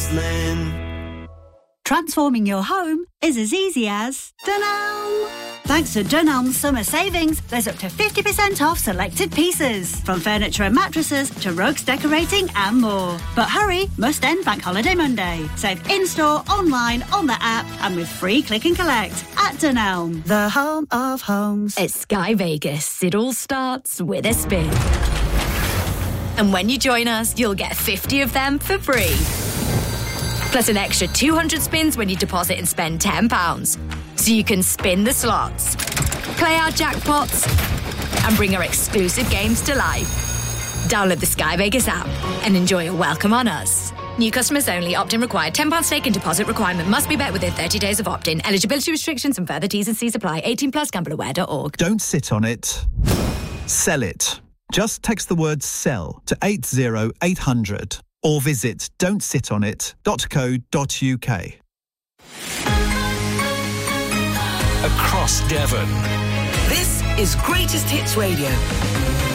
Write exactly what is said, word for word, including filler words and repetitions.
Muslin. Transforming your home is as easy as Dunelm. Thanks to Dunelm's summer savings, there's up to fifty percent off selected pieces, from furniture and mattresses to rugs, decorating and more. But hurry, must end Bank Holiday Monday. Save in-store, online, on the app and with free click and collect at Dunelm, the home of homes. At Sky Vegas, it all starts with a spin. And when you join us, you'll get fifty of them for free. Plus an extra two hundred spins when you deposit and spend ten pounds. So you can spin the slots, play our jackpots, and bring our exclusive games to life. Download the Sky Vegas app and enjoy a welcome on us. New customers only. Opt-in required. ten pounds stake and deposit requirement must be met within thirty days of opt-in. Eligibility restrictions and further T's and C's apply. eighteen plus gamble aware dot org. Don't sit on it. Sell it. Just text the word SELL to eight zero eight hundred or visit don't sit on it dot co dot uk. Across Devon. This is Greatest Hits Radio.